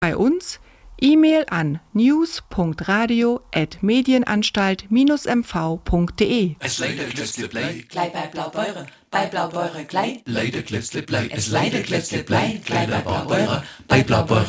Bei uns E-Mail an news.radio@medienanstalt-mv.de. Es leider klitzli-blei, Glei bei Blaubeuren, bei Blaubeuren Glei. leider klitzli-blei, es leider klitzli-blei, glei bei Blaubeuren, bei Blaubeuren